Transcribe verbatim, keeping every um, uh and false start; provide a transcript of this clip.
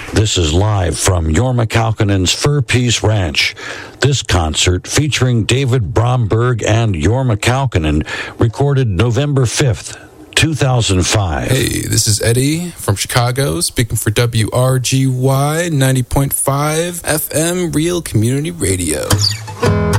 This is live from Jorma Kaukonen's Fur Peace Ranch. This concert, featuring David Bromberg and Jorma Kaukonen, recorded November fifth, two thousand five. Hey, this is Eddie from Chicago, speaking for W R G Y ninety point five F M Real Community Radio.